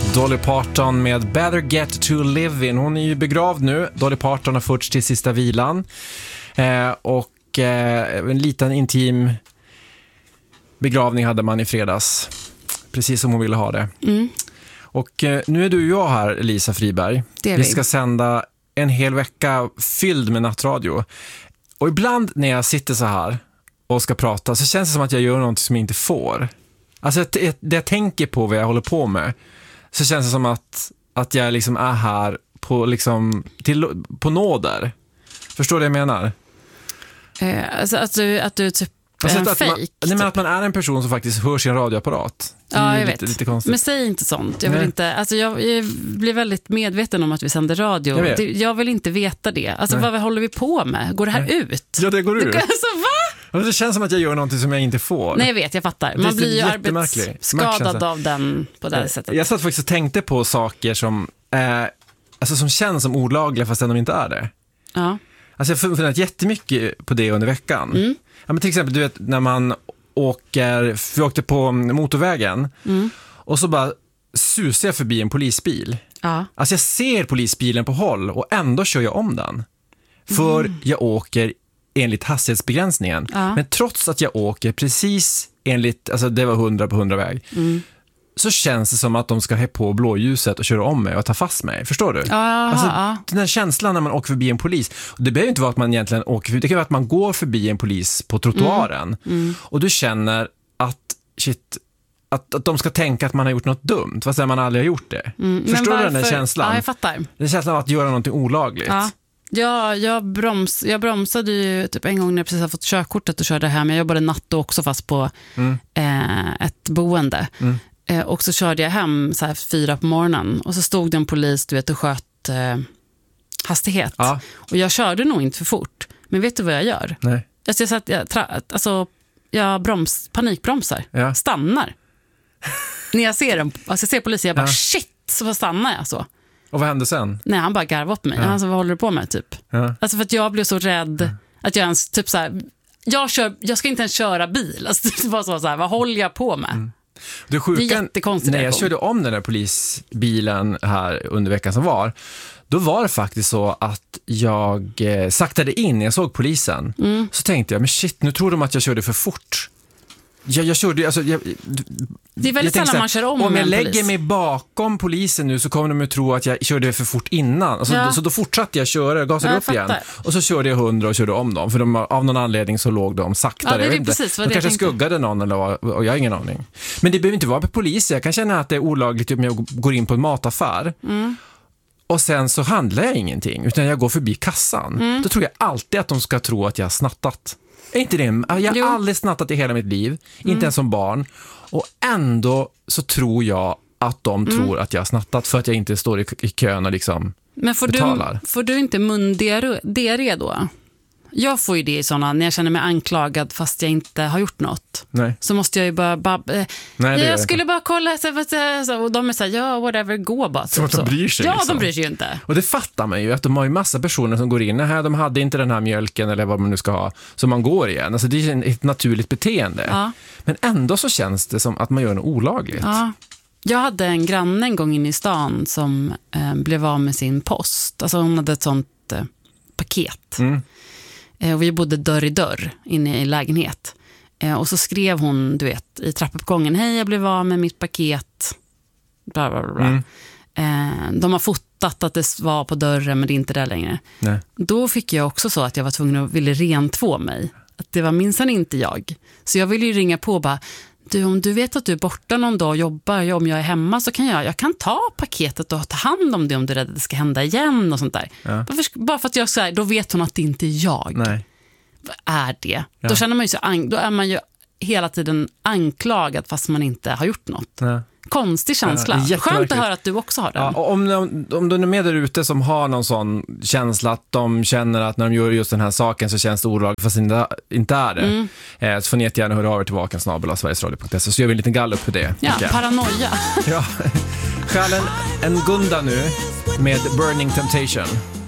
Dolly Parton med Better Get to Live In. Hon är ju begravd nu. Dolly Parton har förts till sista vilan. Och en liten intim begravning hade man i fredags. Precis som hon ville ha det. Mm. Och nu är du och jag här, Elisa Friberg. Vi ska sända en hel vecka fylld med nattradio. Och ibland när jag sitter så här och ska prata så känns det som att jag gör något som jag inte får. Alltså det jag tänker på vad jag håller på med, så känns det som att jag liksom är här på, liksom, på nåder. Förstår du vad jag menar? Alltså att du typ alltså en fake. Att man är en person som faktiskt hör sin radioapparat. Ja, jag vet. Lite konstigt. Men säg inte sånt. Jag vill inte, alltså jag blir väldigt medveten om att vi sänder radio. Jag vill inte veta det. Alltså vad håller vi på med? Går det här ut? Ja, det går ut. Alltså, va? Det känns som att jag gör någonting som jag inte får. Nej, jag fattar. Man blir ju arbetsskadad av den på det här sättet. Jag satt faktiskt och tänkte på saker som som känns som olagliga fast de inte är det. Ja. Alltså jag har funderat jättemycket på det under veckan. Mm. Ja, men till exempel, du vet, när man vi åkte på motorvägen och så bara susar jag förbi en polisbil. Ja. Alltså jag ser polisbilen på håll och ändå kör jag om den. För jag åker enligt hastighetsbegränsningen. Ja. Men trots att jag åker precis enligt, alltså det var 100 på 100 väg. Så känns det som att de ska ha på blåljuset och köra om mig och ta fast mig. Förstår du? Alltså, den här känslan när man åker förbi en polis. Det behöver inte vara att man egentligen åker förbi. Det kan vara att man går förbi en polis på trottoaren. Och du känner att de ska tänka att man har gjort något dumt. Fast man aldrig har gjort det. Förstår du den här känslan? Ja, jag fattar. Den känslan av att göra någonting olagligt. Ja. Jag bromsade ju typ en gång när jag precis har fått körkortet och körde hem. Jag jobbade natt då också fast på ett boende. Och så körde jag hem så här 4 på morgonen och så stod det en polis, du vet, och sköt hastighet. Ja. Och jag körde nog inte för fort. Men vet du vad jag gör? Nej. Jag panikbromsar. Ja. Stannar. När jag ser jag ser polisen, jag bara shit, så stannar jag så. Och vad hände sen? Nej, han bara garvade upp mig. Ja. Alltså, vad håller du på med typ? Ja. Alltså för att jag blev så rädd att jag ens typ så här, jag ska inte ens köra bil. Alltså det var så här, vad håller jag på med? Det är jättekonstigt. När jag körde om den där polisbilen här under veckan som var, då var det faktiskt så att jag saktade in när jag såg polisen. Så tänkte jag, men shit, nu tror de att jag körde för fort. Jag körde, alltså, det är väldigt sällan man kör om jag lägger mig bakom polisen nu så kommer de att tro att jag körde för fort innan. Alltså, så då fortsatte jag köra, gasade upp igen. Och så körde jag 100 och körde om dem. För av någon anledning så låg de saktare. Ja, de kanske skuggade någon och jag har ingen aning. Men det behöver inte vara på polisen. Jag kan känna att det är olagligt om jag går in på en mataffär. Och sen så handlar jag ingenting. Utan jag går förbi kassan. Då tror jag alltid att de ska tro att jag har snattat. Är inte det? Jag har aldrig snattat i hela mitt liv. Inte ens som barn. Och ändå så tror jag att de tror att jag har snattat för att jag inte står i kön och liksom betalar. Men får du inte mundiarré då? Jag får ju det i sådana, när jag känner mig anklagad fast jag inte har gjort något. Nej. Så måste jag ju bara jag skulle bara kolla och de är så här, whatever, gå bara. Som att de bryr sig. Ja, liksom. De bryr sig ju inte. Och det fattar man ju, att de har ju massa personer som går in, de hade inte den här mjölken eller vad man nu ska ha, så man går igen. Alltså det är ett naturligt beteende. Ja. Men ändå så känns det som att man gör något olagligt. Ja. Jag hade en granne en gång inne i stan som blev av med sin post. Alltså hon hade ett sånt paket. Och vi bodde dörr i dörr inne i lägenhet. Och så skrev hon, du vet, i trappuppgången: hej, jag blev av med mitt paket. Bla, bla, bla. De har fotat att det var på dörren, men det är inte där längre. Nej. Då fick jag också så att jag var tvungen att ville rentvå mig. Att det var minsann inte jag. Så jag ville ju ringa på och bara: du, om du vet att du är borta någon dag och jobbar, om jag är hemma så kan jag kan ta paketet och ta hand om det om du är rädd att det ska hända igen och sånt där. Ja. Bara för att jag så här, då vet hon att det inte är jag. Nej. Vad är det? Ja. Då känner man ju då är man ju hela tiden anklagad fast man inte har gjort något. Ja. Konstig känsla. Ja, skönt att höra att du också har den. Ja, om du är med där ute som har någon sån känsla att de känner att när de gör just den här saken så känns det olagligt fast inte är det. Så får ni jättegärna höra av er till vakan@sverigesradio.se så gör vi en liten gallup för det. Ja, paranoia. Ja. Själen en Gunda nu med Burning Temptation.